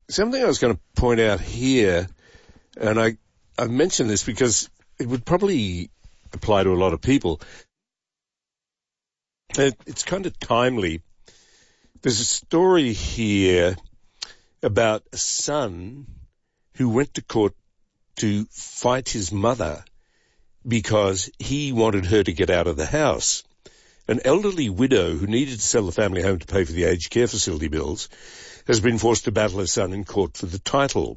something I was going to point out here, and I mentioned this because it would probably apply to a lot of people. It's kind of timely. There's a story here about a son who went to court to fight his mother because he wanted her to get out of the house. An elderly widow who needed to sell the family home to pay for the aged care facility bills has been forced to battle her son in court for the title.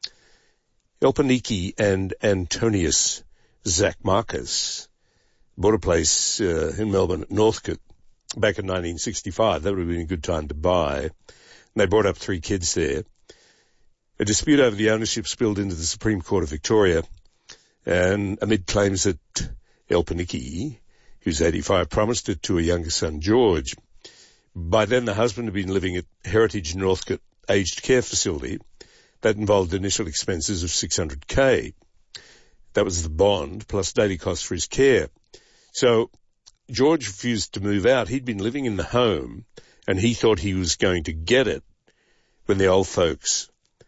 Elpaniki and Antonius Zachmarcus bought a place in Melbourne at Northcote back in 1965. That would have been a good time to buy. And they brought up 3 kids there. A dispute over the ownership spilled into the Supreme Court of Victoria, and amid claims that Elpaniki, who's 85, promised it to a younger son, George. By then, the husband had been living at Heritage Northcote Aged Care Facility. That involved initial expenses of $600K. That was the bond, plus daily costs for his care. So George refused to move out. He'd been living in the home, and he thought he was going to get it when the old folks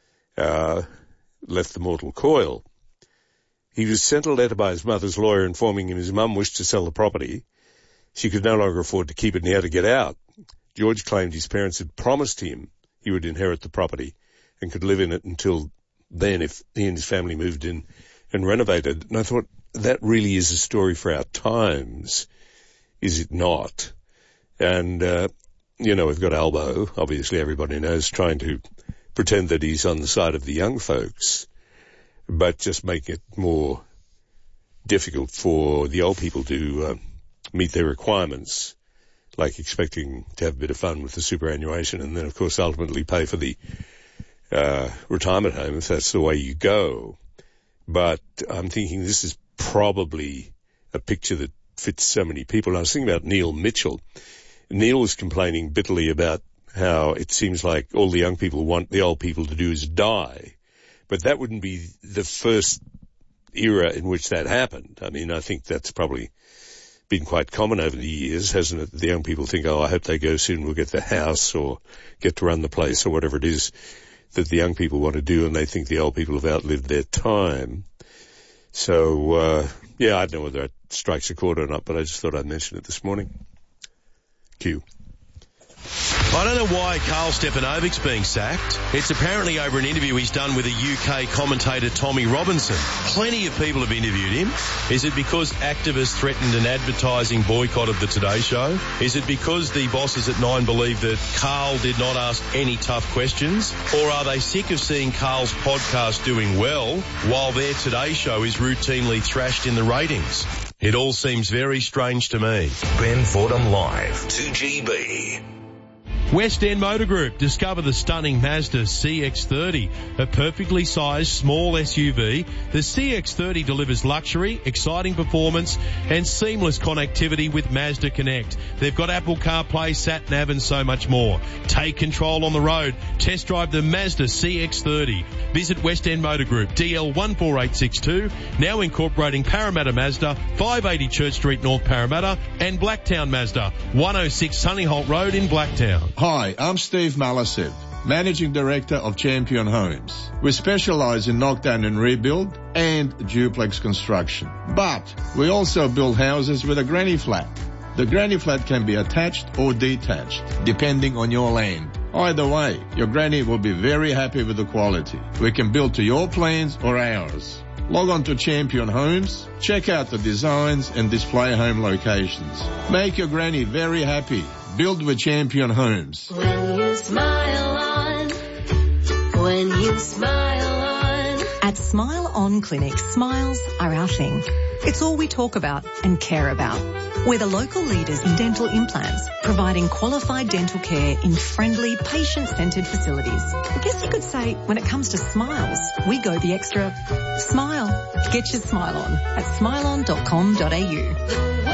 left the mortal coil. He was sent a letter by his mother's lawyer informing him his mum wished to sell the property. She could no longer afford to keep it and he had to get out. George claimed his parents had promised him he would inherit the property and could live in it until then if he and his family moved in and renovated. And I thought, that really is a story for our times, is it not? And, we've got Albo, obviously everybody knows, trying to pretend that he's on the side of the young folks, but just make it more difficult for the old people to meet their requirements, like expecting to have a bit of fun with the superannuation and then, of course, ultimately pay for the retirement home if that's the way you go. But I'm thinking this is probably a picture that fits so many people. And I was thinking about Neil Mitchell. Neil was complaining bitterly about how it seems like all the young people want the old people to do is die. But that wouldn't be the first era in which that happened. I mean, I think that's probably been quite common over the years, hasn't it? The young people think, I hope they go soon, we'll get the house or get to run the place or whatever it is that the young people want to do, and they think the old people have outlived their time. So, I don't know whether it strikes a chord or not, but I just thought I'd mention it this morning. Q. I don't know why Carl Stepanovic's being sacked. It's apparently over an interview he's done with a UK commentator, Tommy Robinson. Plenty of people have interviewed him. Is it because activists threatened an advertising boycott of the Today Show? Is it because the bosses at Nine believe that Carl did not ask any tough questions? Or are they sick of seeing Carl's podcast doing well while their Today Show is routinely thrashed in the ratings? It all seems very strange to me. Ben Fordham Live, 2GB. West End Motor Group. Discover the stunning Mazda CX-30, a perfectly sized small SUV. The CX-30 delivers luxury, exciting performance and seamless connectivity with Mazda Connect. They've got Apple CarPlay, Sat-Nav and so much more. Take control on the road. Test drive the Mazda CX-30. Visit West End Motor Group, DL 14862, now incorporating Parramatta Mazda, 580 Church Street, North Parramatta, and Blacktown Mazda, 106 Sunnyholt Road in Blacktown. Hi, I'm Steve Malasev, Managing Director of Champion Homes. We specialize in knockdown and rebuild and duplex construction. But we also build houses with a granny flat. The granny flat can be attached or detached, depending on your land. Either way, your granny will be very happy with the quality. We can build to your plans or ours. Log on to Champion Homes, check out the designs and display home locations. Make your granny very happy. Build with Champion Homes. When you smile on. At Smile On Clinic, smiles are our thing. It's all we talk about and care about. We're the local leaders in dental implants, providing qualified dental care in friendly, patient-centred facilities. I guess you could say, when it comes to smiles, we go the extra smile. Get your smile on at smileon.com.au.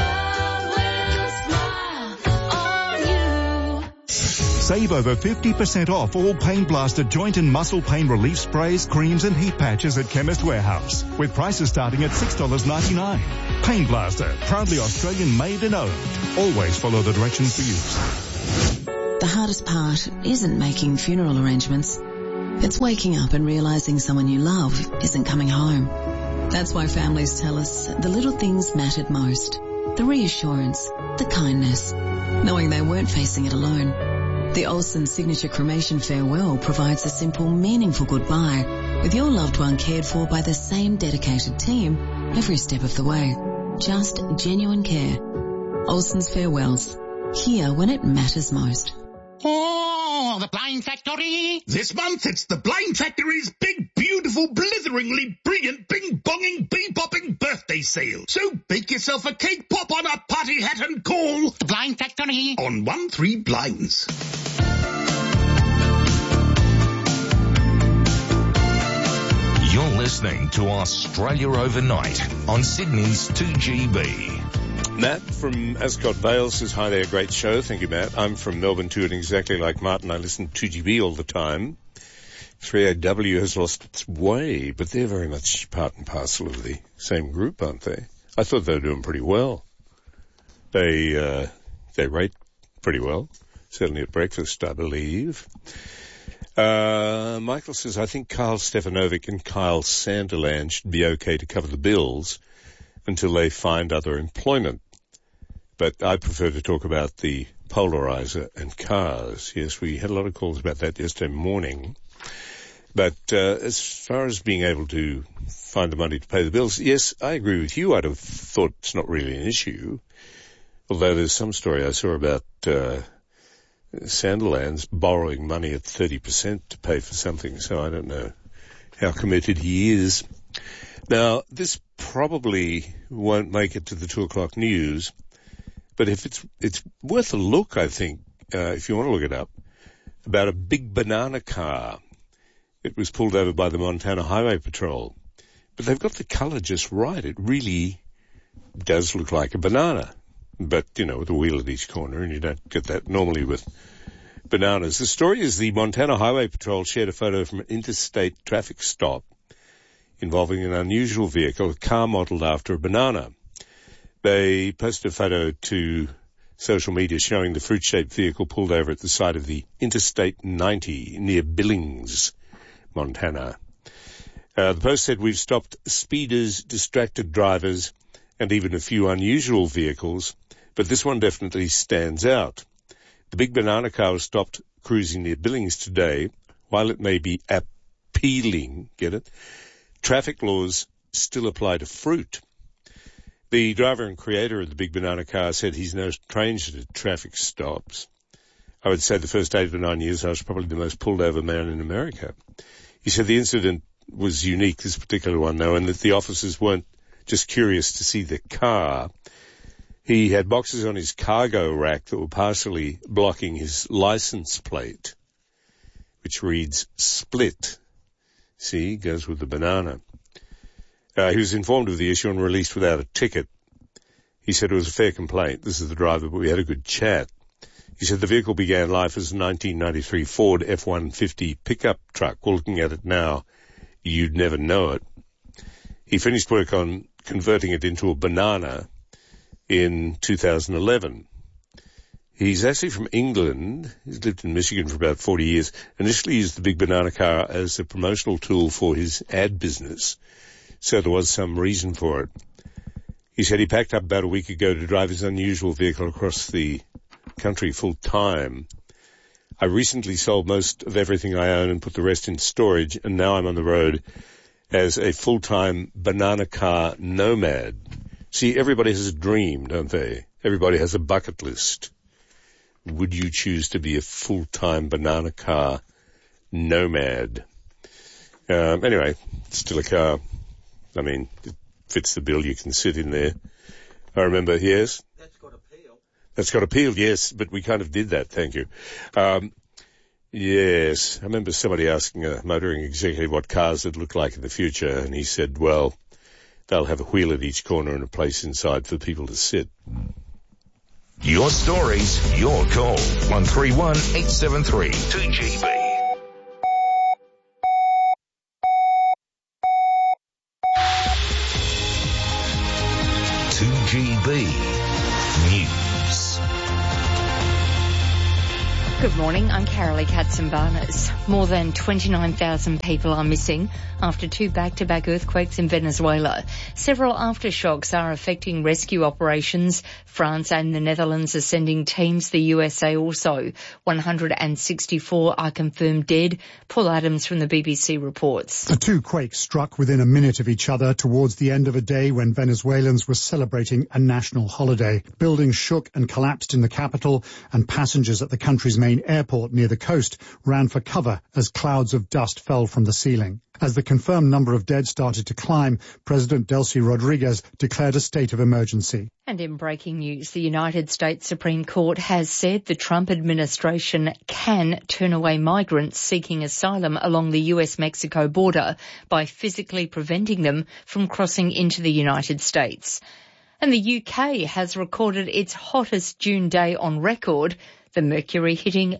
Save over 50% off all Pain Blaster joint and muscle pain relief sprays, creams and heat patches at Chemist Warehouse, with prices starting at $6.99. Pain Blaster, proudly Australian made and owned. Always follow the directions for use. The hardest part isn't making funeral arrangements. It's waking up and realising someone you love isn't coming home. That's why families tell us the little things mattered most. The reassurance, the kindness, knowing they weren't facing it alone. The Olsen Signature Cremation Farewell provides a simple, meaningful goodbye with your loved one cared for by the same dedicated team every step of the way. Just genuine care. Olsen's Farewells. Here when it matters most. Oh, the Blind Factory! This month it's the Blind Factory's big, beautiful, blitheringly brilliant, bing-bonging, bee-bopping birthday sale. So bake yourself a cake, pop on a party hat and call the Blind Factory on 13 Blinds. You're listening to Australia Overnight on Sydney's 2GB. Matt from Ascot Vale says, hi there, great show. Thank you, Matt. I'm from Melbourne too, and exactly like Martin, I listen to 2GB all the time. 3AW has lost its way, but they're very much part and parcel of the same group, aren't they? I thought they were doing pretty well. They rate pretty well, certainly at breakfast, I believe. Michael says, I think Carl Stefanovic and Kyle Sanderland should be okay to cover the bills until they find other employment. But I prefer to talk about the polarizer and cars. Yes, we had a lot of calls about that yesterday morning. But as far as being able to find the money to pay the bills, yes, I agree with you. I'd have thought it's not really an issue. Although there's some story I saw about Sanderland's borrowing money at 30% to pay for something, so I don't know how committed he is. Now, this probably won't make it to the 2 o'clock news, but if it's worth a look, I think, if you want to look it up, about a big banana car. It was pulled over by the Montana Highway Patrol. But they've got the colour just right. It really does look like a banana. But, you know, with a wheel at each corner, and you don't get that normally with bananas. The story is the Montana Highway Patrol shared a photo from an interstate traffic stop involving an unusual vehicle, a car modelled after a banana. They posted a photo to social media showing the fruit-shaped vehicle pulled over at the side of the Interstate 90 near Billings, Montana. The post said, we've stopped speeders, distracted drivers, and even a few unusual vehicles, but this one definitely stands out. The big banana car was stopped cruising near Billings today. While it may be appealing, get it, traffic laws still apply to fruit. The driver and creator of the big banana car said he's no stranger to traffic stops. I would say the first 8 or 9 years I was probably the most pulled over man in America. He said the incident was unique, this particular one though, and that the officers weren't just curious to see the car. He had boxes on his cargo rack that were partially blocking his license plate, which reads Split. See, goes with the banana. He was informed of the issue and released without a ticket. He said it was a fair complaint. This is the driver, but we had a good chat. He said the vehicle began life as a 1993 Ford F-150 pickup truck. Well, looking at it now, you'd never know it. He finished work on converting it into a banana in 2011. He's actually from England. He's lived in Michigan for about 40 years. Initially used the big banana car as a promotional tool for his ad business, so there was some reason for it. He said he packed up about a week ago to drive his unusual vehicle across the country full time. I recently sold most of everything I own and put the rest in storage, and now I'm on the road as a full-time banana car nomad. See, everybody has a dream, don't they? Everybody has a bucket list. Would you choose to be a full-time banana car nomad? Anyway, it's still a car. I mean, it fits the bill. You can sit in there. I remember, yes? That's got appeal, yes, but we kind of did that, thank you. Yes, I remember somebody asking a motoring executive what cars would look like in the future, and he said, well, they'll have a wheel at each corner and a place inside for people to sit. Your stories, your call. 131 873 2GB. GB News. Good morning, I'm Carolee Katzenbarnes. More than 29,000 people are missing after two back-to-back earthquakes in Venezuela. Several aftershocks are affecting rescue operations. France and the Netherlands are sending teams, the USA also. 164 are confirmed dead. Paul Adams from the BBC reports. The two quakes struck within a minute of each other towards the end of a day when Venezuelans were celebrating a national holiday. Buildings shook and collapsed in the capital, and passengers at the country's main airport near the coast ran for cover as clouds of dust fell from the ceiling. As the confirmed number of dead started to climb, President Delcy Rodriguez declared a state of emergency. And in breaking news, the United States Supreme Court has said the Trump administration can turn away migrants seeking asylum along the US-Mexico border by physically preventing them from crossing into the United States. And the UK has recorded its hottest June day on record, the mercury hitting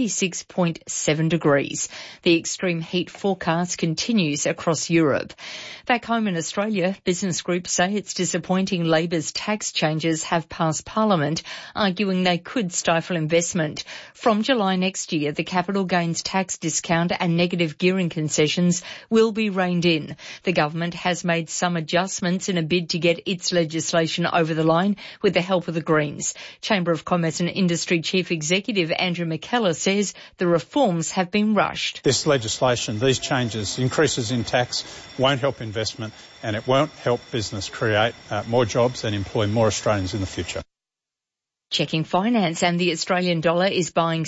36.7 degrees. The extreme heat forecast continues across Europe. Back home in Australia, business groups say it's disappointing Labor's tax changes have passed Parliament, arguing they could stifle investment. From July next year, the capital gains tax discount and negative gearing concessions will be reined in. The government has made some adjustments in a bid to get its legislation over the line with the help of the Greens. Chamber of Commerce and Industry Chief Executive Andrew McKellar says the reforms have been rushed. This legislation, these changes, increases in tax, won't help investment and it won't help business create more jobs and employ more Australians in the future. Checking finance, and the Australian dollar is buying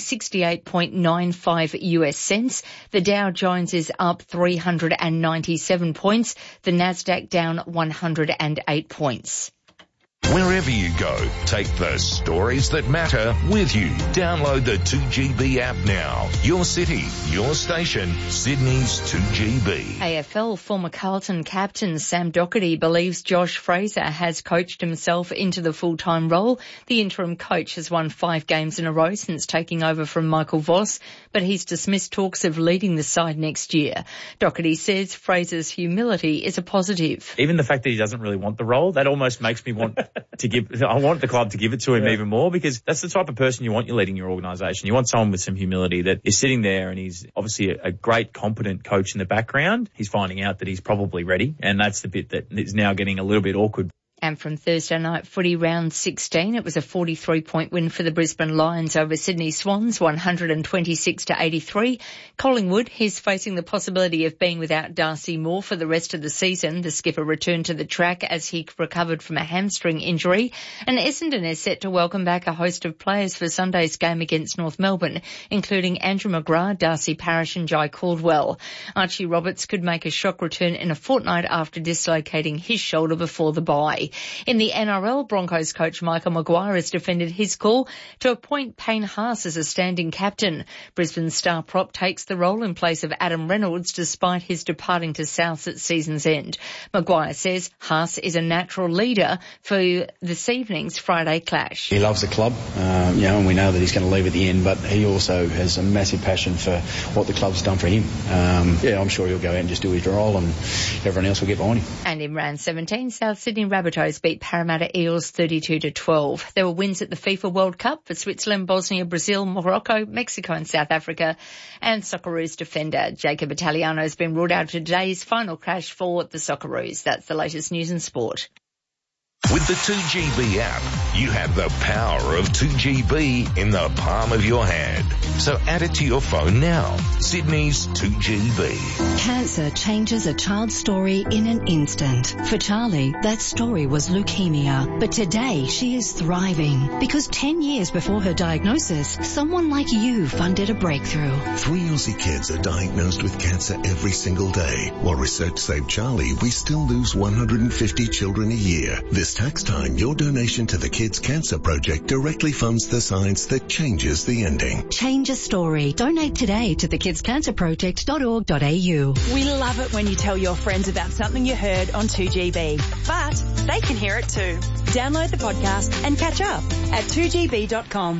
68.95 US cents. The Dow Jones is up 397 points. The Nasdaq down 108 points. Wherever you go, take the stories that matter with you. Download the 2GB app now. Your city, your station, Sydney's 2GB. AFL former Carlton captain Sam Docherty believes Josh Fraser has coached himself into the full-time role. The interim coach has won 5 games in a row since taking over from Michael Voss, but he's dismissed talks of leading the side next year. Docherty says Fraser's humility is a positive. Even the fact that he doesn't really want the role, that almost makes me want I want the club to give it to him even more, because that's the type of person you want you leading your organisation. You want someone with some humility that is sitting there, and he's obviously a great, competent coach in the background. He's finding out that he's probably ready, and that's the bit that is now getting a little bit awkward. And from Thursday night footy round 16, it was a 43-point win for the Brisbane Lions over Sydney Swans, 126-83. Collingwood is facing the possibility of being without Darcy Moore for the rest of the season. The skipper returned to the track as he recovered from a hamstring injury. And Essendon is set to welcome back a host of players for Sunday's game against North Melbourne, including Andrew McGrath, Darcy Parish and Jai Caldwell. Archie Roberts could make a shock return in a fortnight after dislocating his shoulder before the bye. In the NRL, Broncos coach Michael Maguire has defended his call to appoint Payne Haas as a standing captain. Brisbane star prop takes the role in place of Adam Reynolds despite his departing to Souths at season's end. Maguire says Haas is a natural leader for this evening's Friday clash. He loves the club, and we know that he's going to leave at the end, but he also has a massive passion for what the club's done for him. I'm sure he'll go out and just do his role, and everyone else will get behind him. And in round 17, South Sydney Rabbitohs beat Parramatta Eels 32-12. There were wins at the FIFA World Cup for Switzerland, Bosnia, Brazil, Morocco, Mexico and South Africa. And Socceroos defender Jacob Italiano has been ruled out of today's final clash for the Socceroos. That's the latest news and sport. With the 2GB app, you have the power of 2GB in the palm of your hand. So add it to your phone now. Sydney's 2GB. Cancer changes a child's story in an instant. For Charlie, that story was leukemia. But today, she is thriving because 10 years before her diagnosis, someone like you funded a breakthrough. 3 Aussie kids are diagnosed with cancer every single day. While research saved Charlie, we still lose 150 children a year. This tax time, your donation to the Kids Cancer Project directly funds the science that changes the ending. Change a story. Donate today to thekidscancerproject.org.au. We love it when you tell your friends about something you heard on 2GB, but they can hear it too. Download the podcast and catch up at 2gb.com.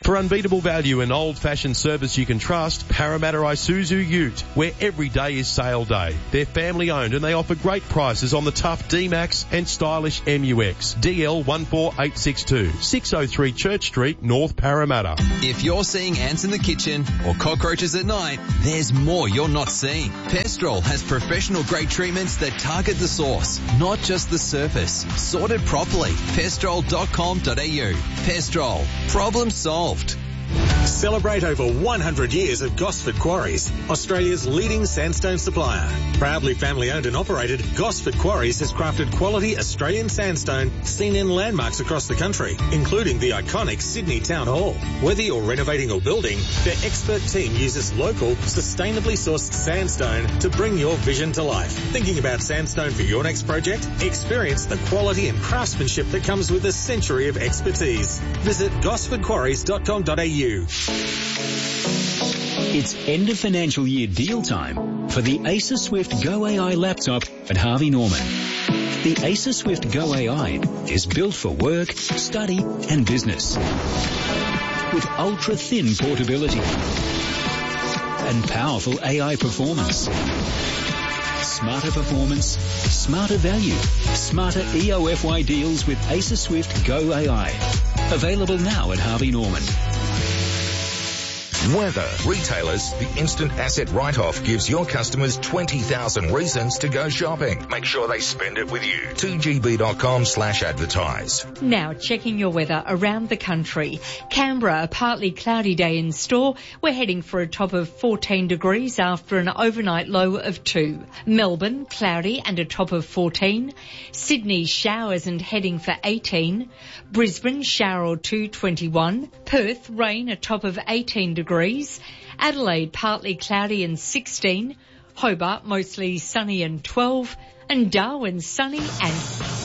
For unbeatable value and old-fashioned service you can trust, Parramatta Isuzu Ute, where every day is sale day. They're family-owned and they offer great prices on the tough D-Max and stylish MUX. DL 14862, 603 Church Street, North Parramatta. If you're seeing ants in the kitchen or cockroaches at night, there's more you're not seeing. Pestrol has professional-grade treatments that target the source, not just the surface. Sorted properly. Pestrol.com.au. Pestrol. Problem solved. Celebrate over 100 years of Gosford Quarries, Australia's leading sandstone supplier. Proudly family owned and operated, Gosford Quarries has crafted quality Australian sandstone seen in landmarks across the country, including the iconic Sydney Town Hall. Whether you're renovating or building, their expert team uses local, sustainably sourced sandstone to bring your vision to life. Thinking about sandstone for your next project? Experience the quality and craftsmanship that comes with a century of expertise. Visit gosfordquarries.com.au. It's end of financial year deal time for the Acer Swift Go AI laptop at Harvey Norman. The Acer Swift Go AI is built for work, study and business. With ultra-thin portability and powerful AI performance. Smarter performance, smarter value, smarter EOFY deals with Acer Swift Go AI. Available now at Harvey Norman. Weather. Retailers, the instant asset write-off gives your customers 20,000 reasons to go shopping. Make sure they spend it with you. 2gb.com/advertise. Now checking your weather around the country. Canberra, a partly cloudy day in store. We're heading for a top of 14 degrees after an overnight low of 2. Melbourne, cloudy and a top of 14. Sydney, showers and heading for 18. Brisbane, shower or 2, 21. Perth, rain, a top of 18 degrees. Adelaide, partly cloudy and 16. Hobart, mostly sunny and 12. And Darwin, sunny and...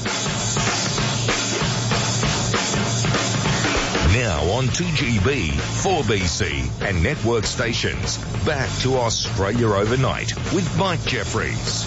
Now on 2GB, 4BC and network stations. Back to Australia Overnight with Mike Jeffries.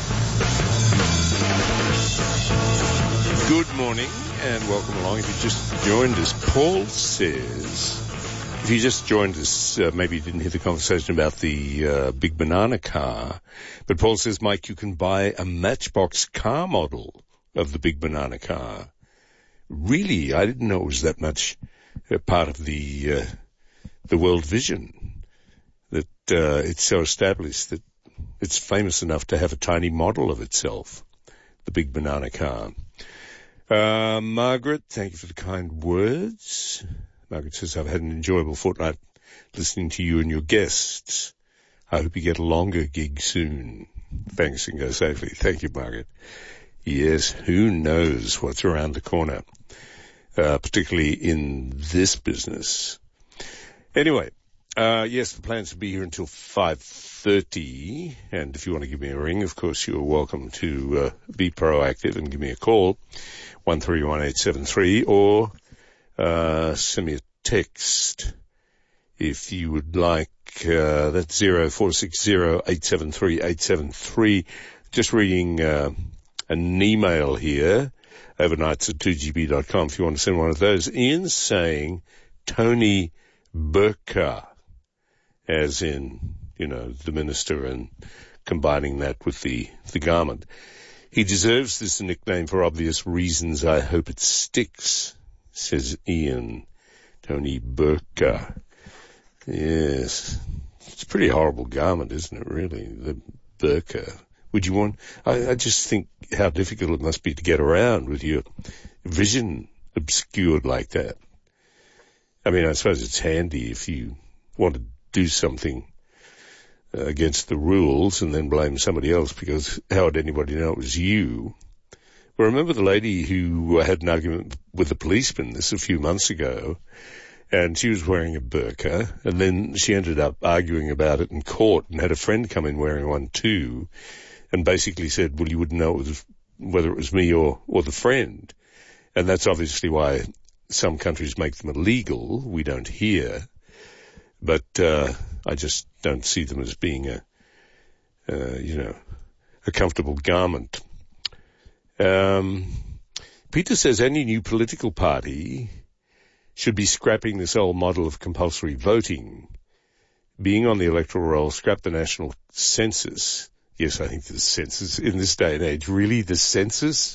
Good morning and welcome along. If you just joined us, Paul says... If you just joined us, maybe you didn't hear the conversation about the big banana car. But Paul says, Mike, you can buy a Matchbox car model of the big banana car. Really? I didn't know it was that much part of the world vision, that it's so established that it's famous enough to have a tiny model of itself, the big banana car. Margaret, thank you for the kind words. Margaret says, I've had an enjoyable fortnight listening to you and your guests. I hope you get a longer gig soon. Thanks and go safely. Thank you, Margaret. Yes, who knows what's around the corner, particularly in this business. Anyway, yes, the plan's to be here until 5:30. And if you want to give me a ring, of course, you're welcome to be proactive and give me a call, 131873, or send me a text if you would like. That's 0460-873-873. Just reading an email here, overnights@2gb.com, if you want to send one of those. Ian's saying Tony Burqa, as in, you know, the minister, and combining that with the garment. He deserves this nickname for obvious reasons. I hope it sticks, says Ian. Tony Burqa. Yes. It's a pretty horrible garment, isn't it, really? The burqa. Would you want... I just think how difficult it must be to get around with your vision obscured like that. I mean, I suppose it's handy if you want to do something against the rules and then blame somebody else, because how would anybody know it was you? Well, remember the lady who had an argument with the policeman this a few months ago, and she was wearing a burqa, and then she ended up arguing about it in court and had a friend come in wearing one too, and basically said, well, you wouldn't know whether it was me or the friend. And that's obviously why some countries make them illegal. We don't here. But I just don't see them as being a comfortable garment. Peter says any new political party should be scrapping this old model of compulsory voting, being on the electoral roll, scrap the national census. Yes, I think the census in this day and age, really the census?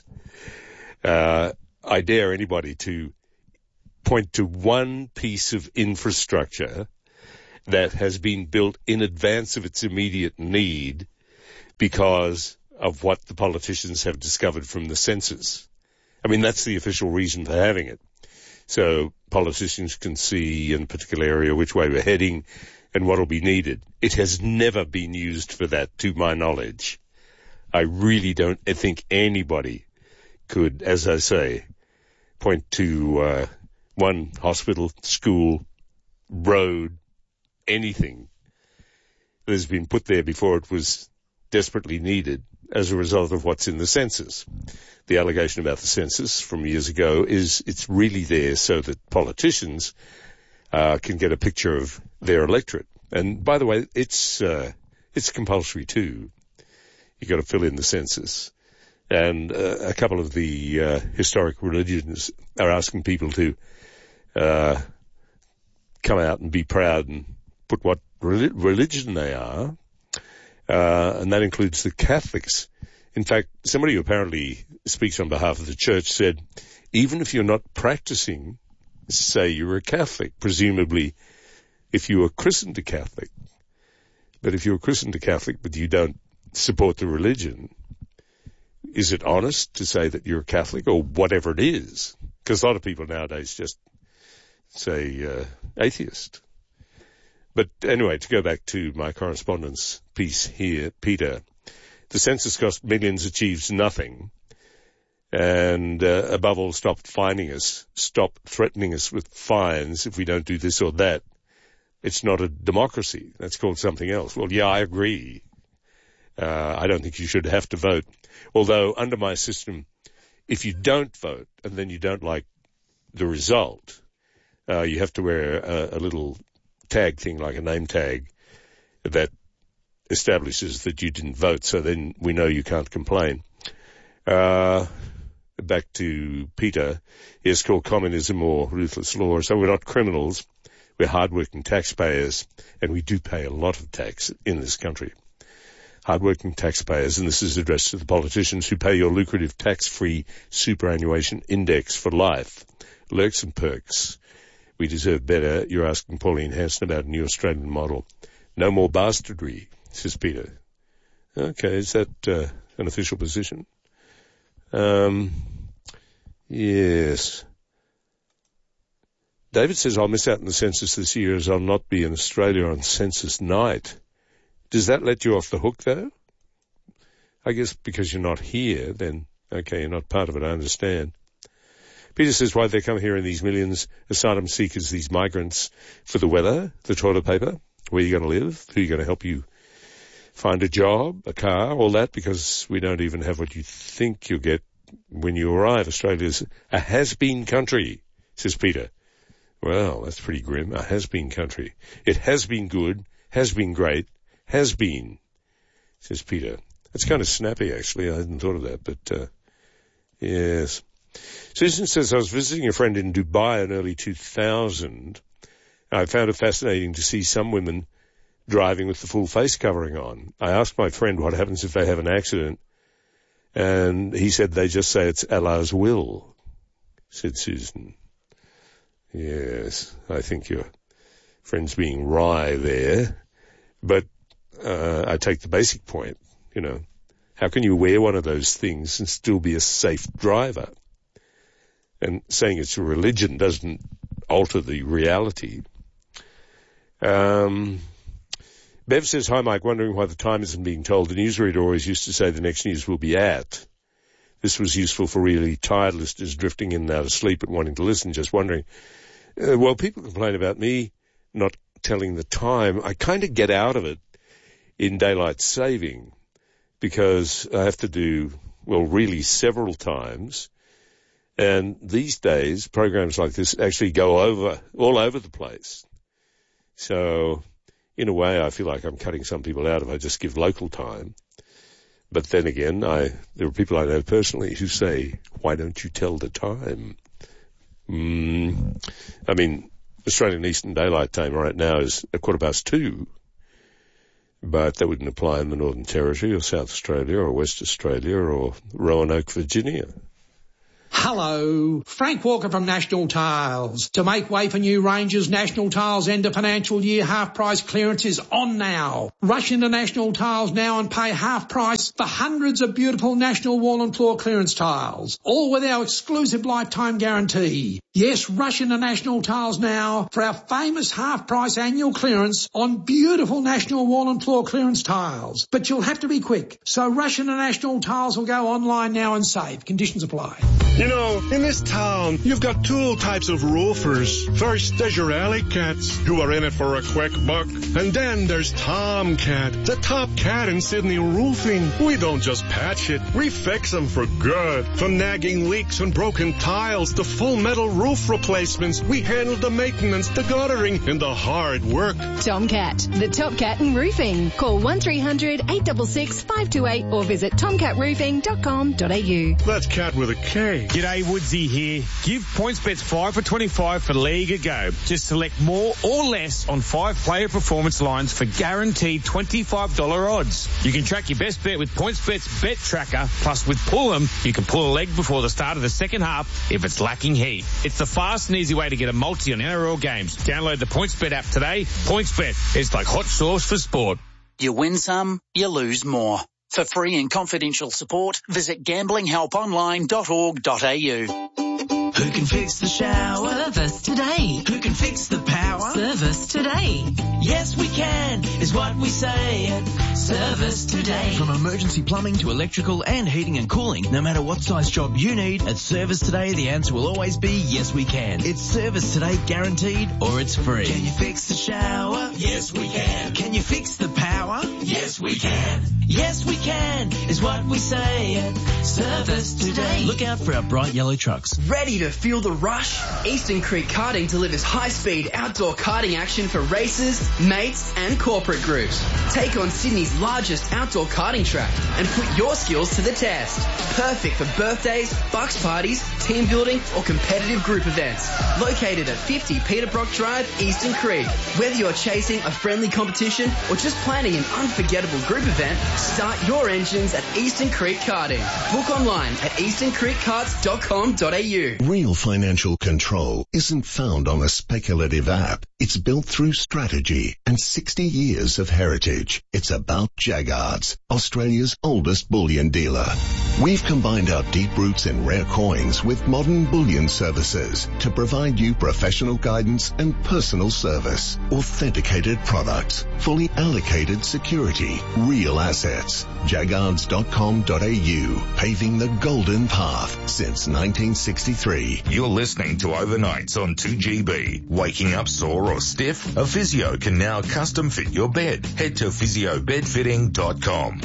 I dare anybody to point to one piece of infrastructure that has been built in advance of its immediate need because of what the politicians have discovered from the census. I mean, that's the official reason for having it. So politicians can see in a particular area which way we're heading and what will be needed. It has never been used for that, to my knowledge. I really don't think anybody could, as I say, point to one hospital, school, road, anything that has been put there before it was desperately needed as a result of what's in the census. The allegation about the census from years ago is it's really there so that politicians can get a picture of their electorate. And by the way, it's compulsory too. You've got to fill in the census. And a couple of the historic religions are asking people to come out and be proud and put what religion they are, and that includes the Catholics. In fact, somebody who apparently speaks on behalf of the church said, even if you're not practicing, say you're a Catholic, presumably if you were christened a Catholic, but if you're christened a Catholic but you don't support the religion, is it honest to say that you're a Catholic or whatever it is? Because a lot of people nowadays just say atheist. But anyway, to go back to my correspondence piece here, Peter, the census cost millions, achieves nothing, and above all, stop fining us, stop threatening us with fines if we don't do this or that. It's not a democracy. That's called something else. Well, yeah, I agree. I don't think you should have to vote. Although under my system, if you don't vote and then you don't like the result, you have to wear a little tag thing like a name tag that establishes that you didn't vote, so then we know you can't complain. Back to Peter. It's called communism or ruthless law. So we're not criminals. We're hard-working taxpayers, and we do pay a lot of tax in this country. Hard-working taxpayers, and this is addressed to the politicians who pay your lucrative tax-free superannuation index for life. Lurks and perks. We deserve better. You're asking Pauline Hanson about a new Australian model. No more bastardry, says Peter. Okay, is that an official position? Yes. David says, I'll miss out on the census this year as I'll not be in Australia on census night. Does that let you off the hook, though? I guess because you're not here, then, okay, you're not part of it, I understand. Peter says, why they come here in these millions, asylum seekers, these migrants, for the weather, the toilet paper, where you're going to live, who you're going to help you find a job, a car, all that, because we don't even have what you think you'll get when you arrive. Australia's a has-been country, says Peter. Well, that's pretty grim, a has-been country. It has been good, has been great, has been, says Peter. That's kind of snappy, actually. I hadn't thought of that, but, yes. Susan says, I was visiting a friend in Dubai in early 2000. I found it fascinating to see some women driving with the full face covering on. I asked my friend what happens if they have an accident, and he said they just say it's Allah's will, said Susan. Yes, I think your friend's being wry there, but I take the basic point, you know. How can you wear one of those things and still be a safe driver? And saying it's a religion doesn't alter the reality. Bev says, hi Mike, wondering why the time isn't being told. The newsreader always used to say the next news will be at. This was useful for really tired listeners drifting in and out of sleep but wanting to listen, just wondering. Well, people complain about me not telling the time. I kind of get out of it in daylight saving because I have to do, well, really several times. And these days, programs like this actually go all over the place. So, in a way, I feel like I'm cutting some people out if I just give local time. But then again, there are people I know personally who say, why don't you tell the time? I mean, Australian Eastern Daylight Time right now is 2:15, but that wouldn't apply in the Northern Territory or South Australia or West Australia or Roanoke, Virginia. Hello, Frank Walker from National Tiles. To make way for new ranges, National Tiles end of financial year half price clearance is on now. Rush into National Tiles now and pay half price for hundreds of beautiful National Wall and Floor clearance tiles, all with our exclusive lifetime guarantee. Yes, rush into National Tiles now for our famous half price annual clearance on beautiful National Wall and Floor clearance tiles. But you'll have to be quick, so rush into National Tiles or go online now and save. Conditions apply. You know, in this town, you've got two types of roofers. First, there's your alley cats, who are in it for a quick buck. And then there's Tomcat, the top cat in Sydney roofing. We don't just patch it, we fix them for good. From nagging leaks and broken tiles to full metal roof replacements, we handle the maintenance, the guttering, and the hard work. Tomcat, the top cat in roofing. Call 1300 866 528 or visit tomcatroofing.com.au. That's cat with a K. G'day, Woodsy here. Give PointsBets 5 for 25 for League a go. Just select more or less on 5 player performance lines for guaranteed $25 odds. You can track your best bet with PointsBet's Bet Tracker. Plus, with Pull'em, you can pull a leg before the start of the second half if it's lacking heat. It's the fast and easy way to get a multi on NRL games. Download the PointsBet app today. PointsBet is like hot sauce for sport. You win some, you lose more. For free and confidential support, visit gamblinghelponline.org.au. Who can fix the shower? Service Today. Who can fix the power? Service Today. Yes, we can, is what we say at Service Today. From emergency plumbing to electrical and heating and cooling, no matter what size job you need, at Service Today, the answer will always be yes, we can. It's Service Today guaranteed or it's free. Can you fix the shower? Yes, we can. Can you fix the power? Yes, we can. Yes, we can, is what we say at Service Today. Look out for our bright yellow trucks. Ready to feel the rush? Eastern Creek Karting delivers high-speed outdoor karting action for racers, mates and corporate groups. Take on Sydney's largest outdoor karting track and put your skills to the test. Perfect for birthdays, bucks parties, team building or competitive group events. Located at 50 Peter Brock Drive, Eastern Creek. Whether you're chasing a friendly competition or just planning an unforgettable group event, start your engines at Eastern Creek Karting. Book online at easterncreekkarts.com.au. Real financial control isn't found on a speculative app. It's built through strategy and 60 years of heritage. It's about Jaggards, Australia's oldest bullion dealer. We've combined our deep roots in rare coins with modern bullion services to provide you professional guidance and personal service. Authenticated products, fully allocated security, real assets. Jaggards.com.au, paving the golden path since 1963. You're listening to Overnights on 2GB. Waking up sore or stiff? A physio can now custom fit your bed. Head to physiobedfitting.com.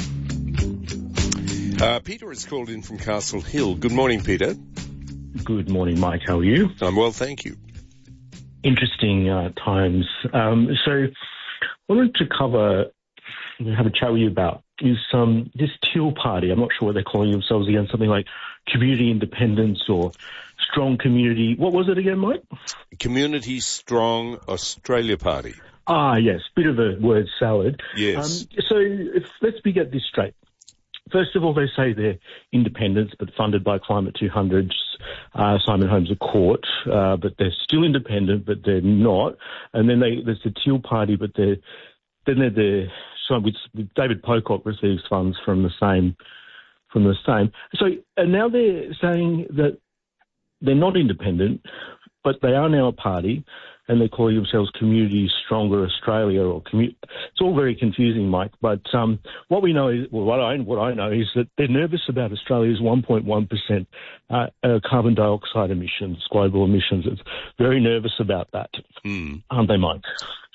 Peter has called in from Castle Hill. Good morning, Peter. Good morning, Mike. How are you? I'm well, thank you. Interesting times. So I wanted to have a chat with you about is this Teal Party. I'm not sure what they're calling themselves again, something like Community Independence or Strong Community. What was it again, Mike? Community Strong Australia Party. Ah, yes, bit of a word salad. Yes. Let's get this straight. First of all, they say they're independents, but funded by Climate 200's Simon Holmes a Court, but they're still independent, but they're not. And then there's the Teal Party, but they're with David Pocock receives funds from the same. So, and now they're saying that they're not independent, but they are now a party, and they call themselves Community Stronger Australia It's all very confusing, Mike. But what I know is that they're nervous about Australia's 1.1% carbon dioxide emissions, global emissions. It's very nervous about that, aren't they, Mike?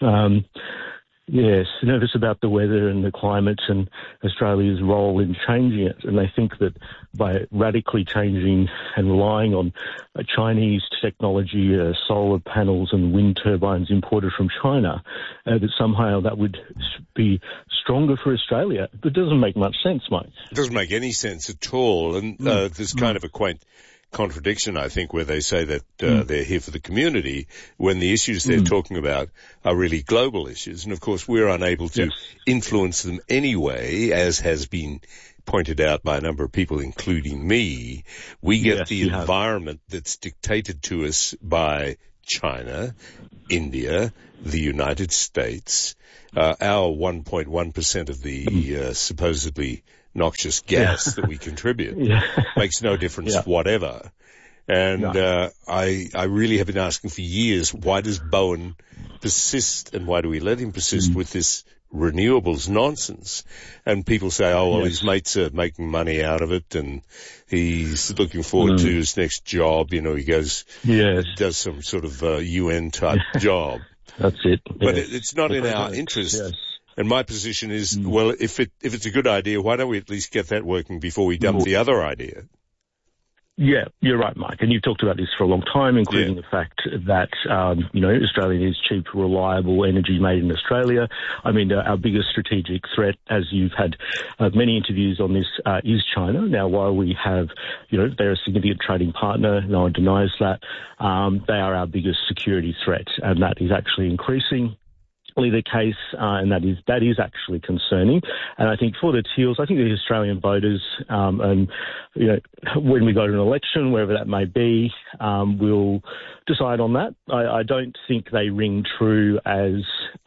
Yes, nervous about the weather and the climate and Australia's role in changing it. And they think that by radically changing and relying on Chinese technology, solar panels and wind turbines imported from China, that somehow that would be stronger for Australia. It doesn't make much sense, Mike. It doesn't make any sense at all. And there's kind of a quaint contradiction, I think, where they say that they're here for the community when the issues they're talking about are really global issues. And, of course, we're unable to influence them anyway, as has been pointed out by a number of people, including me. We get the environment that's dictated to us by China, India, the United States. Our 1.1% of the supposedly noxious gas that we contribute makes no difference whatever. And I really have been asking for years, why does Bowen persist, and why do we let him persist with this renewables nonsense? And people say, oh, well, his mates are making money out of it, and he's looking forward to his next job. You know, he goes, does some sort of UN type job. That's it. But it's not in our interest. And my position is, well, if it's a good idea, why don't we at least get that working before we dump the other idea? Yeah, you're right, Mike. And you've talked about this for a long time, including the fact that, Australia needs cheap, reliable energy made in Australia. I mean, our biggest strategic threat, as you've had many interviews on this, is China. Now, while we have, they're a significant trading partner, no one denies that, they are our biggest security threat, and that is actually increasing. The case, and that is actually concerning. And I think for the Teals, I think the Australian voters, and when we go to an election, wherever that may be, will decide on that. I don't think they ring true as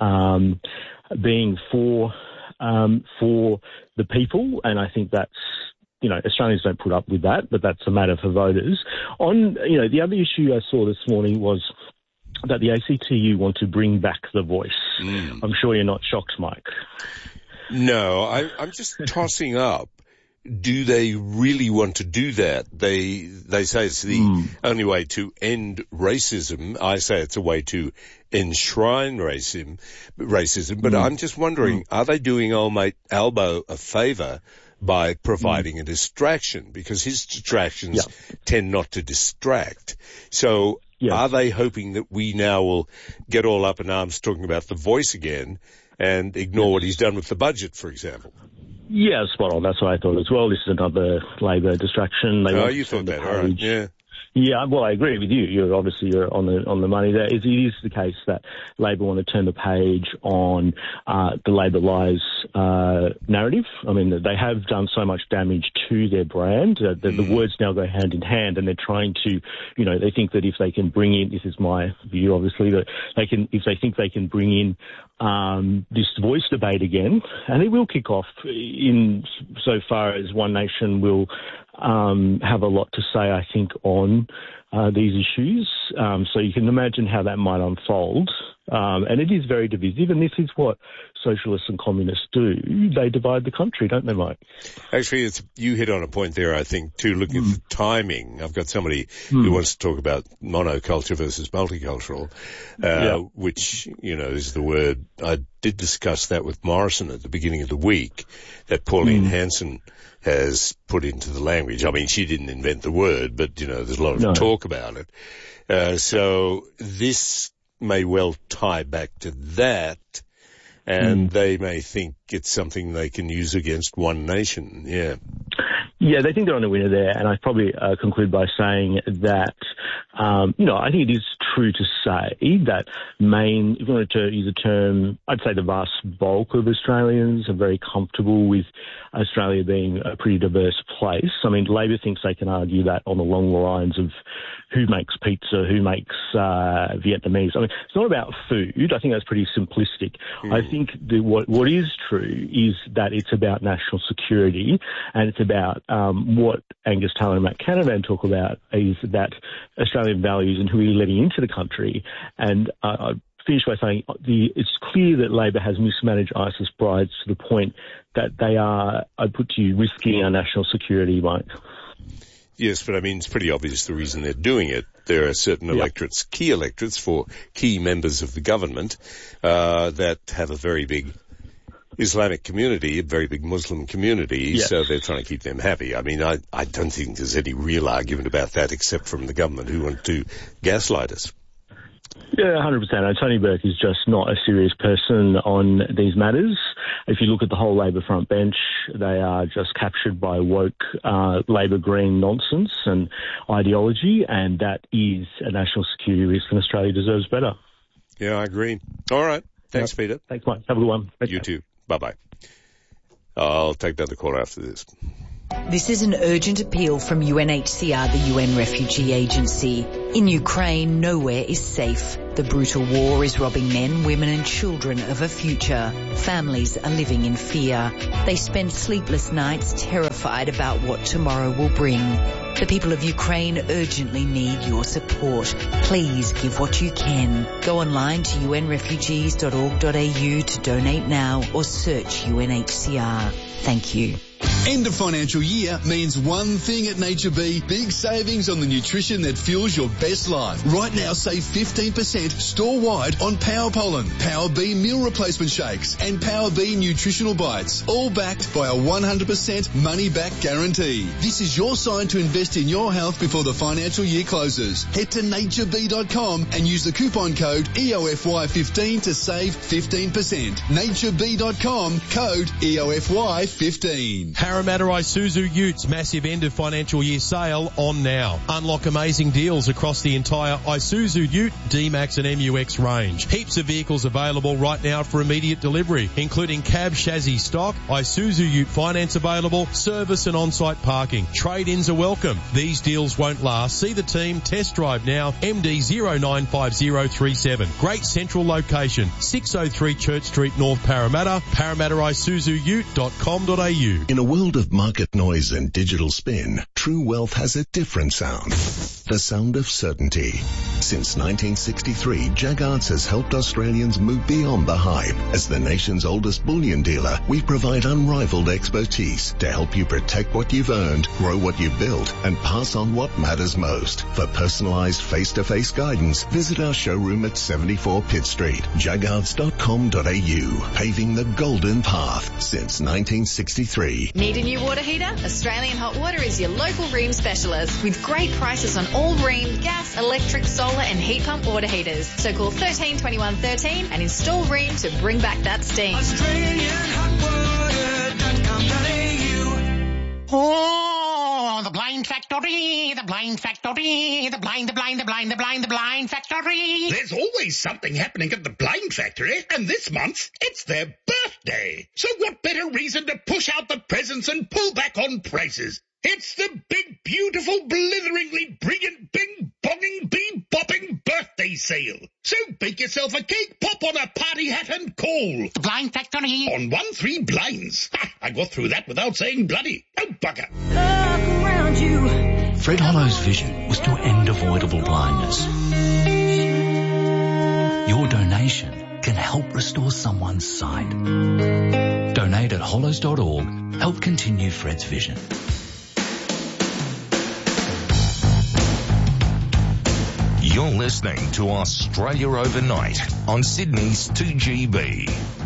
being for the people, and I think that's. Australians don't put up with that, but that's a matter for voters. On the other issue I saw this morning was that the ACTU want to bring back the voice. I'm sure you're not shocked, Mike. No, I'm just tossing up. Do they really want to do that? They say it's the only way to end racism. I say it's a way to enshrine racism. But I'm just wondering, are they doing old mate Albo a favour by providing a distraction? Because his distractions tend not to distract. So are they hoping that we now will get all up in arms talking about the voice again and ignore what he's done with the budget, for example? Yeah, spot on. That's what I thought as well. This is another Labor distraction. You thought that, all right, yeah. Yeah, well, I agree with you. You're on the money there. It is the case that Labor want to turn the page on the Labor lies narrative. I mean, they have done so much damage to their brand. The words now go hand in hand, and they're trying to, they think that if they can bring in, this is my view, obviously, that if they think they can bring in this voice debate again, and it will kick off in so far as One Nation will have a lot to say, I think, on these issues. So you can imagine how that might unfold. And it is very divisive, and this is what socialists and communists do. They divide the country, don't they, Mike? Actually, you hit on a point there, I think, too, looking at the timing. I've got somebody who wants to talk about monoculture versus multicultural, which, is the word. I did discuss that with Morrison at the beginning of the week, that Pauline Hanson has put into the language. I mean, she didn't invent the word, but, there's a lot of talk about it. So this may well tie back to that, and they may think it's something they can use against One Nation. Yeah. Yeah, they think they're on the winner there, and I'd probably conclude by saying that, I think it is true to say that if you wanted to use a term, I'd say the vast bulk of Australians are very comfortable with Australia being a pretty diverse place. I mean, Labor thinks they can argue that on along the lines of who makes pizza, who makes Vietnamese. I mean, it's not about food. I think that's pretty simplistic. I think what is true is that it's about national security, and it's about what Angus Taylor and Matt Canavan talk about is that Australian values and who we're letting into the country. And I finish by saying it's clear that Labor has mismanaged ISIS brides to the point that they are, I put to you, risking our national security, Mike. Yes, but I mean, it's pretty obvious the reason they're doing it. There are certain electorates, key electorates for key members of the government, that have a very big Islamic community, a very big Muslim community, so they're trying to keep them happy. I mean, I don't think there's any real argument about that except from the government who want to gaslight us. Yeah, 100%. Tony Burke is just not a serious person on these matters. If you look at the whole Labor front bench, they are just captured by woke Labor Green nonsense and ideology, and that is a national security risk, and Australia deserves better. Yeah, I agree. All right. Thanks, Peter. Thanks, Mike. Have a good one. You too. Bye-bye. I'll take another call after this. This is an urgent appeal from UNHCR, the UN Refugee Agency. In Ukraine, nowhere is safe. The brutal war is robbing men, women and children of a future. Families are living in fear. They spend sleepless nights terrified about what tomorrow will bring. The people of Ukraine urgently need your support. Please give what you can. Go online to unrefugees.org.au to donate now or search UNHCR. Thank you. End of financial year means one thing at Nature B, big savings on the nutrition that fuels your best life. Right now, save 15% store-wide on Power Pollen, Power B meal replacement shakes, and Power B nutritional bites, all backed by a 100% money-back guarantee. This is your sign to invest in your health before the financial year closes. Head to natureb.com and use the coupon code EOFY15 to save 15%. natureb.com, code EOFY15. Parramatta Isuzu Utes massive end of financial year sale on now. Unlock amazing deals across the entire Isuzu Ute, D-Max and MUX range. Heaps of vehicles available right now for immediate delivery, including cab chassis stock, Isuzu Ute finance available, service and on-site parking. Trade-ins are welcome. These deals won't last. See the team, test drive now, MD095037. Great central location, 603 Church Street, North Parramatta, parramattaisuzuute.com.au. In a world of market noise and digital spin, True Wealth has a different sound. The sound of certainty. Since 1963, Jaggards has helped Australians move beyond the hype. As the nation's oldest bullion dealer, we provide unrivaled expertise to help you protect what you've earned, grow what you've built, and pass on what matters most. For personalised face-to-face guidance, visit our showroom at 74 Pitt Street, jaggards.com.au, paving the golden path since 1963. Need a new water heater? Australian Hot Water is your local Rheem specialist with great prices on all Rheem gas, electric, solar and heat pump water heaters. So call 13 21 13 and install Rheem to bring back that steam. Oh, the blind factory, the blind factory, the blind factory. There's always something happening at the blind factory, and this month it's their birthday. So what better reason to push out the presents and pull back on prices? It's the big, beautiful, blitheringly brilliant, bing-bonging, bee-bopping birthday sale. So bake yourself a cake, pop on a party hat and call. The Blind Factory. On 1-3 blinds. Ha, I got through that without saying bloody. Oh, bugger. Look around you. Fred Hollow's vision was to end avoidable blindness. Your donation can help restore someone's sight. Donate at hollows.org. Help continue Fred's vision. You're listening to Australia Overnight on Sydney's 2GB.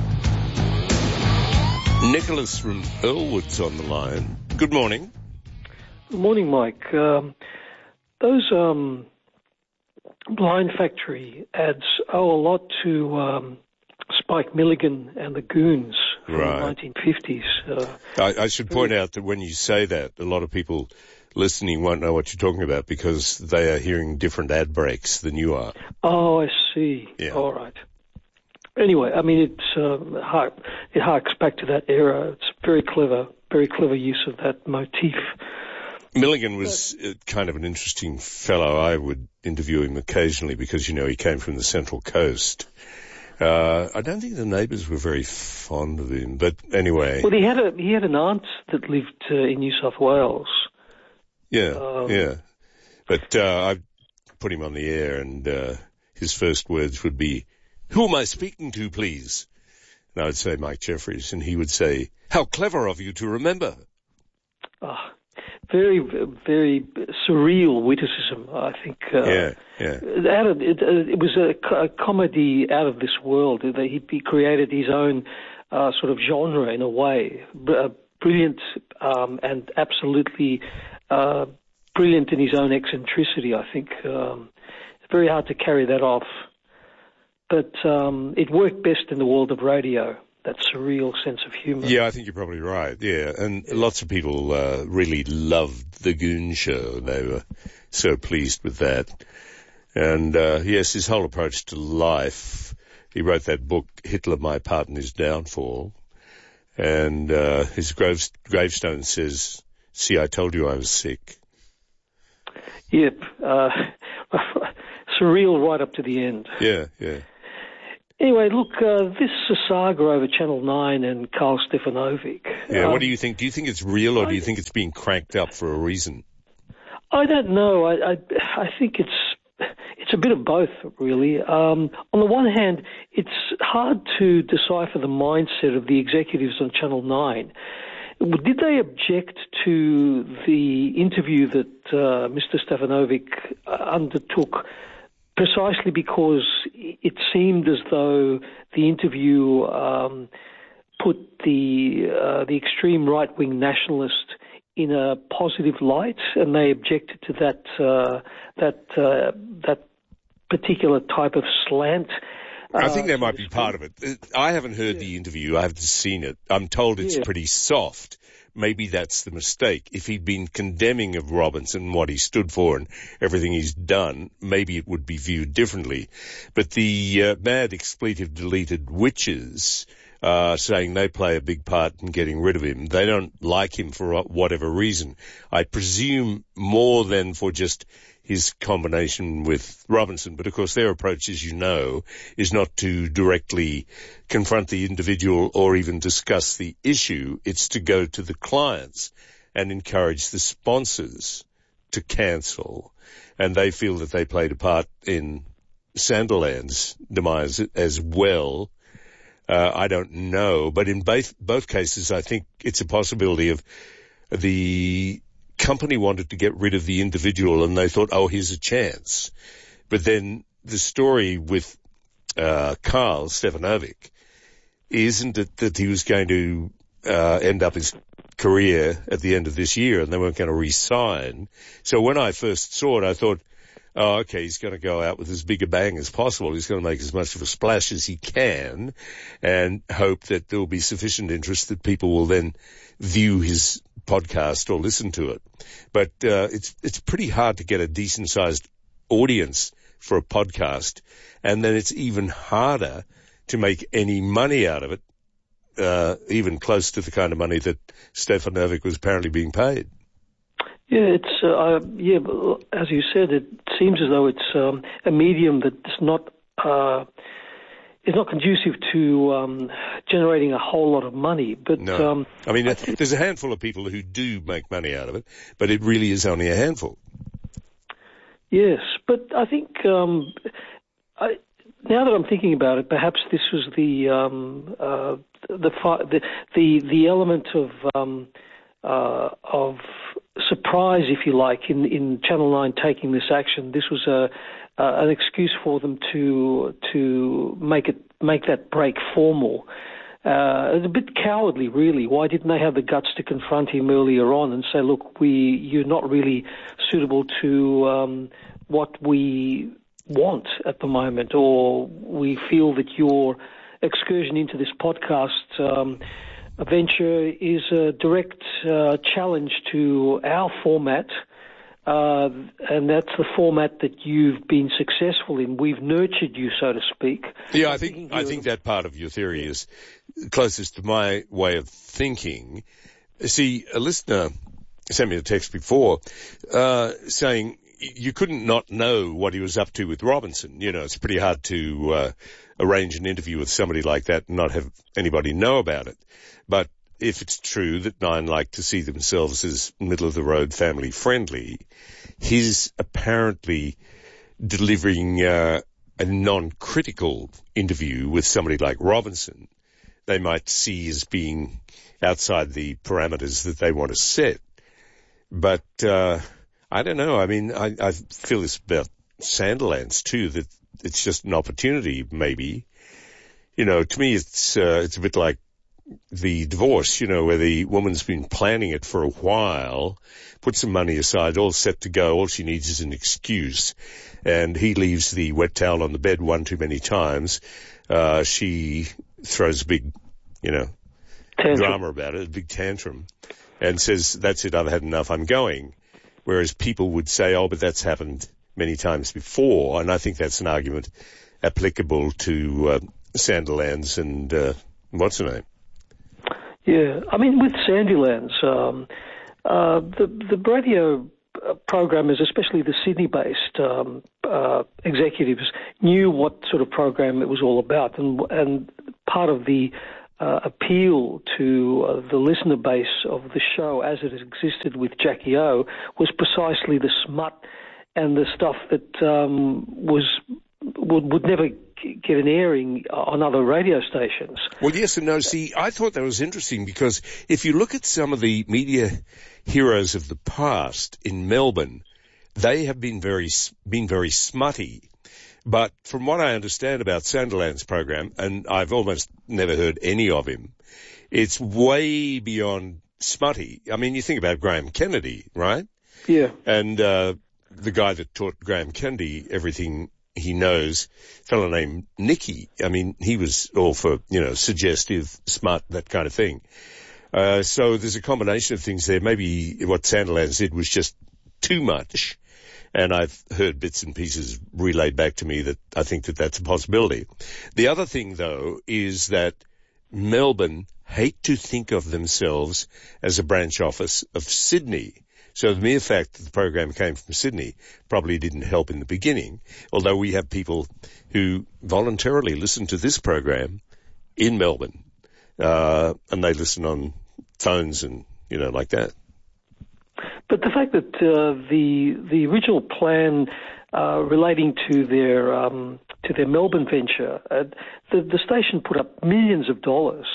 Nicholas from Earlwood's on the line. Good morning. Good morning, Mike. Those Blind Factory ads owe a lot to Spike Milligan and the Goons from the 1950s. I should point out that when you say that, a lot of people listening won't know what you're talking about because they are hearing different ad breaks than you are. Oh, I see. Yeah. All right. Anyway, I mean, it harks back to that era. It's very clever use of that motif. Milligan was kind of an interesting fellow. I would interview him occasionally because, you know, he came from the Central Coast. I don't think the neighbours were very fond of him, but anyway. Well, he had an aunt that lived in New South Wales. Yeah. But I put him on the air, and his first words would be, "Who am I speaking to, please?" And I would say, "Mike Jeffries," and he would say, "How clever of you to remember." Very, very surreal witticism, I think. It was a comedy out of this world. He created his own sort of genre in a way. Brilliant and absolutely brilliant in his own eccentricity, I think. It's very hard to carry that off but it worked best in the world of radio. That surreal sense of humour. Yeah, I think you're probably right. Yeah, and lots of people really loved the Goon Show. They were so pleased with that. And yes, his whole approach to life. He wrote that book, Hitler, My Part in His Downfall. And his gravestone says, "See, I told you I was sick." Yep. Surreal right up to the end. Yeah, yeah. Anyway, look, this saga over Channel 9 and Karl Stefanovic. Yeah, what do you think? Do you think it's real, or do you think it's being cranked up for a reason? I don't know. I think it's a bit of both, really. On the one hand, it's hard to decipher the mindset of the executives on Channel 9. Did they object to the interview that Mr. Stefanovic undertook precisely because it seemed as though the interview put the extreme right-wing nationalist in a positive light, and they objected to that particular type of slant? I think that might be part of it. I haven't heard the interview. I haven't seen it. I'm told it's pretty soft. Maybe that's the mistake. If he'd been condemning of Robinson, what he stood for and everything he's done, maybe it would be viewed differently. But the mad expletive deleted witches saying they play a big part in getting rid of him. They don't like him for whatever reason. I presume more than for just his combination with Robinson. But, of course, their approach, as you know, is not to directly confront the individual or even discuss the issue. It's to go to the clients and encourage the sponsors to cancel. And they feel that they played a part in Sanderland's demise as well. I don't know. But in both cases, I think it's a possibility of the company wanted to get rid of the individual and they thought, oh, here's a chance. But then the story with Karl Stefanovic isn't it that he was going to end up his career at the end of this year and they weren't going to re-sign. So when I first saw it, I thought, oh, okay, he's going to go out with as big a bang as possible. He's going to make as much of a splash as he can and hope that there will be sufficient interest that people will then view his podcast or listen to it. But it's pretty hard to get a decent-sized audience for a podcast, and then it's even harder to make any money out of it, even close to the kind of money that Stefanovic was apparently being paid. Yeah, it's as you said, it seems as though it's a medium that's not conducive to generating a whole lot of money. But no. I mean, there's a handful of people who do make money out of it, but it really is only a handful. Yes, but I think now that I'm thinking about it, perhaps this was the element of surprise, if you like, in Channel 9 taking this action. This was an excuse for them to make that break formal. It's a bit cowardly, really. Why didn't they have the guts to confront him earlier on and say, look, you're not really suitable to what we want at the moment, or we feel that your excursion into this podcast venture is a direct challenge to our format, and that's the format that you've been successful in. We've nurtured you, so to speak. Yeah, I think that part of your theory is closest to my way of thinking. See, a listener sent me a text before saying you couldn't not know what he was up to with Robinson. You know, it's pretty hard to arrange an interview with somebody like that and not have anybody know about it. But if it's true that Nine like to see themselves as middle-of-the-road family-friendly, his apparently delivering a non-critical interview with somebody like Robinson, they might see as being outside the parameters that they want to set. But I don't know. I mean, I feel this about Sanderlands too, that it's just an opportunity, maybe. You know, to me, it's a bit like the divorce, where the woman's been planning it for a while, put some money aside, all set to go. All she needs is an excuse. And he leaves the wet towel on the bed one too many times. She throws a big, drama about it, a big tantrum, and says, that's it, I've had enough, I'm going. Whereas people would say, oh, but that's happened many times before. And I think that's an argument applicable to Sandilands and what's her name? Yeah, I mean, with Sandilands, the radio programmers, especially the Sydney-based executives, knew what sort of program it was all about, and part of the appeal to the listener base of the show as it existed with Jackie O was precisely the smut and the stuff that would never get an airing on other radio stations. Well, yes and no. See, I thought that was interesting because if you look at some of the media heroes of the past in Melbourne, they have been very smutty. But from what I understand about Sandilands' program, and I've almost never heard any of him, it's way beyond smutty. I mean, you think about Graham Kennedy, right? Yeah. And the guy that taught Graham Kennedy everything he knows, a fellow named Nicky. I mean, he was all for, suggestive, smart, that kind of thing. So there's a combination of things there. Maybe what Sandilands did was just too much. And I've heard bits and pieces relayed back to me that I think that that's a possibility. The other thing, though, is that Melbourne hate to think of themselves as a branch office of Sydney. So the mere fact that the program came from Sydney probably didn't help in the beginning, although we have people who voluntarily listen to this program in Melbourne, and they listen on phones and, like that. But the fact that the original plan relating to their Melbourne venture, the station put up millions of dollars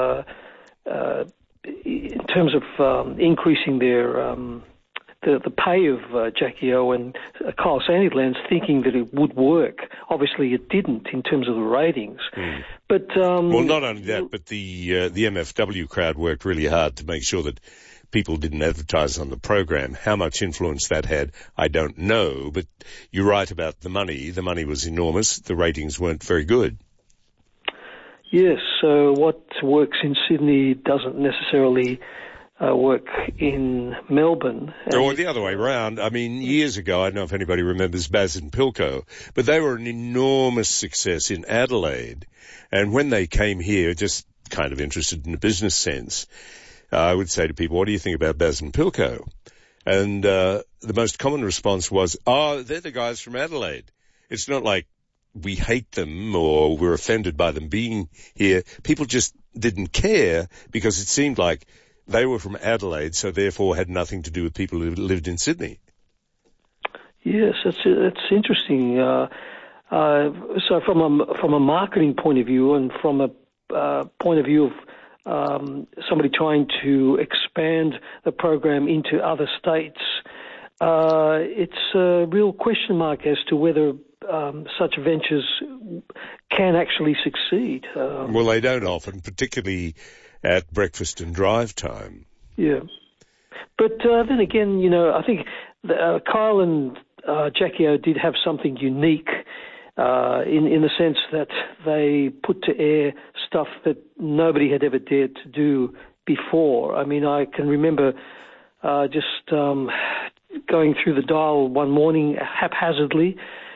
in terms of increasing their the pay of Jackie O and Kyle Sandilands, thinking that it would work. Obviously, it didn't in terms of the ratings. But well, not only that, but the MFW crowd worked really hard to make sure that people didn't advertise on the program. How much influence that had, I don't know. But you're right about the money. The money was enormous. The ratings weren't very good. Yes, so what works in Sydney doesn't necessarily work in Melbourne. Or the other way around. I mean, years ago, I don't know if anybody remembers Baz and Pilko, but they were an enormous success in Adelaide. And when they came here, just kind of interested in a business sense, I would say to people, what do you think about Baz and Pilko? And the most common response was, oh, they're the guys from Adelaide. It's not like we hate them or we're offended by them being here. People just didn't care because it seemed like they were from Adelaide, so therefore had nothing to do with people who lived in Sydney. Yes, that's interesting. So from a marketing point of view and from a point of view of somebody trying to expand the program into other states, it's a real question mark as to whether such ventures can actually succeed. Well, they don't often, particularly at breakfast and drive time. Yeah. But then again, I think Kyle and Jackie O did have something unique in the sense that they put to air stuff that nobody had ever dared to do before. I mean, I can remember just going through the dial one morning haphazardly,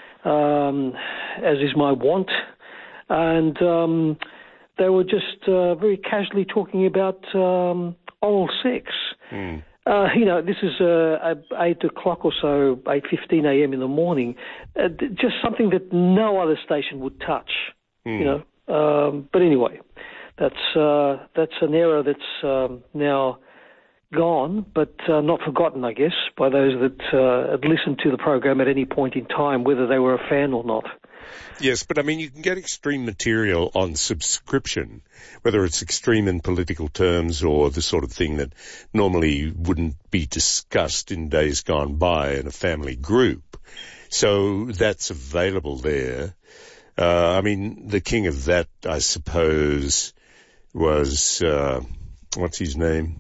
as is my wont, and they were just very casually talking about oral sex. This is 8 o'clock or so, 8:15 a.m. in the morning. Just something that no other station would touch. But anyway, that's an era that's now gone, but not forgotten, I guess, by those that had listened to the program at any point in time, whether they were a fan or not. Yes, but I mean, you can get extreme material on subscription, whether it's extreme in political terms or the sort of thing that normally wouldn't be discussed in days gone by in a family group. So that's available there. I mean, the king of that, I suppose, was, what's his name,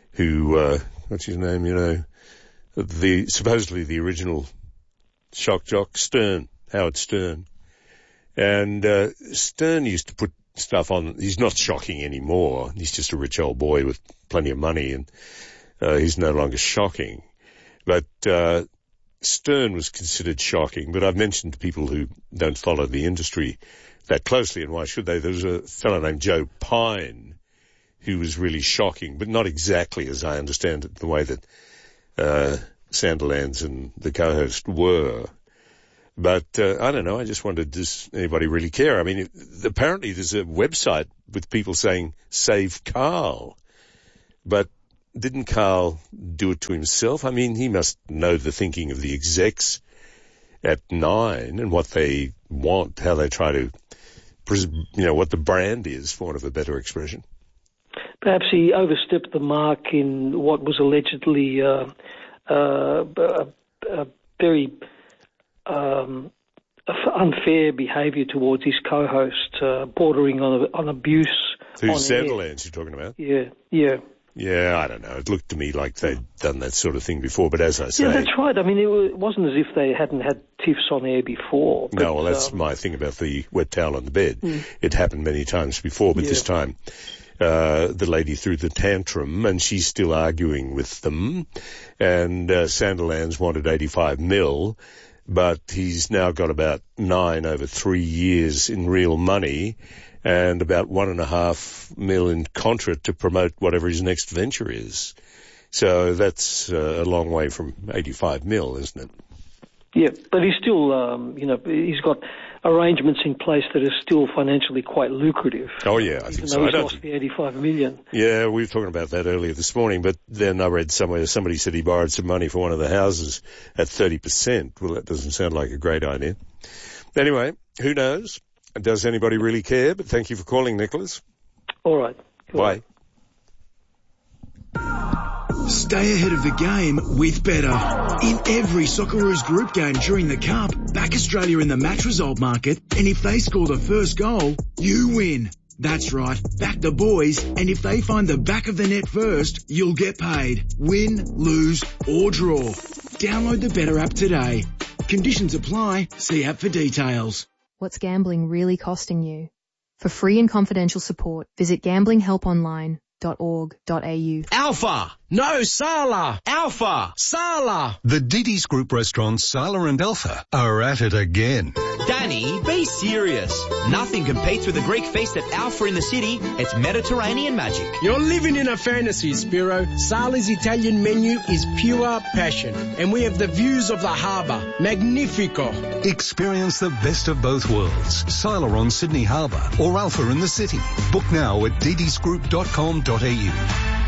supposedly the original shock jock, Howard Stern. And Stern used to put stuff on. He's not shocking anymore. He's just a rich old boy with plenty of money, and he's no longer shocking. But Stern was considered shocking. But I've mentioned to people who don't follow the industry that closely, and why should they? There was a fellow named Joe Pine who was really shocking, but not exactly as I understand it, the way that Sandilands and the co-host were. But I don't know, I just wondered, does anybody really care? I mean, apparently there's a website with people saying, save Carl. But didn't Carl do it to himself? I mean, he must know the thinking of the execs at Nine and what they want, how they try to, what the brand is, for want of a better expression. Perhaps he overstepped the mark in what was allegedly very unfair behaviour towards his co-host, bordering on abuse. Who's Sandilands you're talking about? Yeah. Yeah, I don't know. It looked to me like they'd done that sort of thing before, but as I say... Yeah, that's right. I mean, it wasn't as if they hadn't had tiffs on air before. No, well, that's my thing about the wet towel on the bed. It happened many times before, but this time the lady threw the tantrum, and she's still arguing with them, and Sandilands wanted 85 mil, but he's now got about 9 over 3 years in real money, and about 1.5 mil in contra to promote whatever his next venture is. So that's a long way from 85 mil, isn't it? Yeah, but he's still, he's got arrangements in place that are still financially quite lucrative. Oh, yeah, I think so. He's lost the 85 million. Yeah, we were talking about that earlier this morning, but then I read somewhere somebody said he borrowed some money for one of the houses at 30%. Well, that doesn't sound like a great idea. Anyway, who knows? Does anybody really care? But thank you for calling, Nicholas. All right. Cool. Bye. Stay ahead of the game with Better. In every Socceroos group game during the Cup, back Australia in the match result market, and if they score the first goal, you win. That's right, back the boys, and if they find the back of the net first, you'll get paid. Win, lose, or draw. Download the Better app today. Conditions apply. See app for details. What's gambling really costing you? For free and confidential support, visit gamblinghelponline.org.au. Alpha! No, Sala! Alpha! Sala! The Diddy's Group restaurants Sala and Alpha are at it again. Danny, be serious. Nothing competes with the Greek feast at Alpha in the city. It's Mediterranean magic. You're living in a fantasy, Spiro. Sala's Italian menu is pure passion. And we have the views of the harbour. Magnifico. Experience the best of both worlds. Sala on Sydney Harbour or Alpha in the city. Book now at didysgroup.com.au.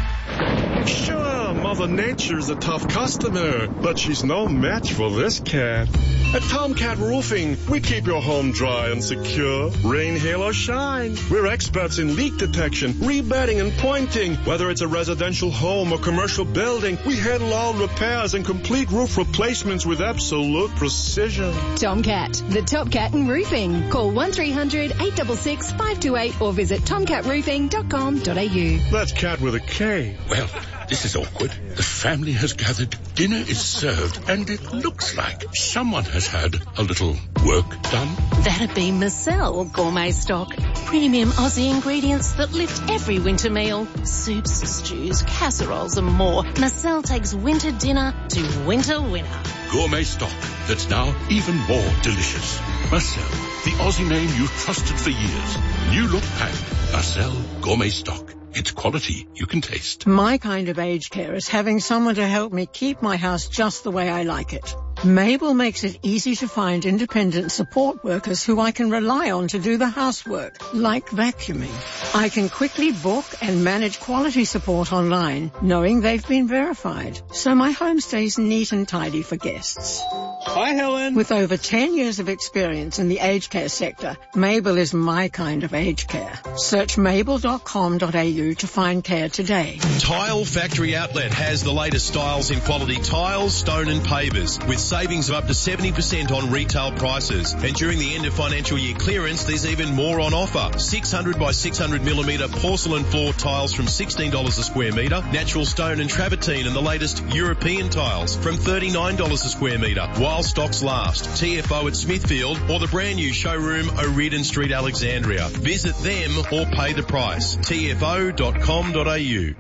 Sure, Mother Nature's a tough customer, but she's no match for this cat. At Tomcat Roofing, we keep your home dry and secure, rain, hail, or shine. We're experts in leak detection, rebedding, and pointing. Whether it's a residential home or commercial building, we handle all repairs and complete roof replacements with absolute precision. Tomcat, the top cat in roofing. Call 1300 866 528 or visit tomcatroofing.com.au. That's cat with a K. Well, this is awkward. The family has gathered, dinner is served, and it looks like someone has had a little work done. That'd be Marcel Gourmet Stock. Premium Aussie ingredients that lift every winter meal. Soups, stews, casseroles and more. Marcel takes winter dinner to winter winner. Gourmet Stock that's now even more delicious. Marcel, the Aussie name you've trusted for years. New look packed. Marcel Gourmet Stock. It's quality you can taste. My kind of aged care is having someone to help me keep my house just the way I like it. Mabel makes it easy to find independent support workers who I can rely on to do the housework, like vacuuming. I can quickly book and manage quality support online, knowing they've been verified, so my home stays neat and tidy for guests. Hi, Helen. With over 10 years of experience in the aged care sector, Mabel is my kind of aged care. Search mabel.com.au to find care today. Tile Factory Outlet has the latest styles in quality tiles, stone and pavers with savings of up to 70% on retail prices. And during the end of financial year clearance, there's even more on offer. 600 by 600 millimetre porcelain floor tiles from $16 a square metre, natural stone and travertine and the latest European tiles from $39 a square metre, while stocks last. TFO at Smithfield or the brand new showroom O'Riordan Street, Alexandria. Visit them or pay the price. tfo.com.au. You're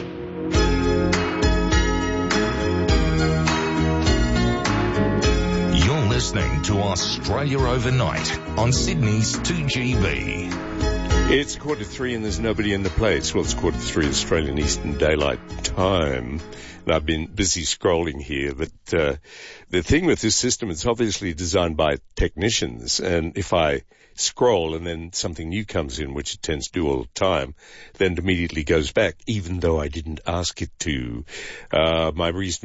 listening to Australia Overnight on Sydney's 2GB. It's 2:45 and there's nobody in the place. Well, it's 2:45 Australian Eastern Daylight Time. And I've been busy scrolling here, but the thing with this system, it's obviously designed by technicians, and if I scroll and then something new comes in, which it tends to do all the time, then it immediately goes back, even though I didn't ask it to. My reason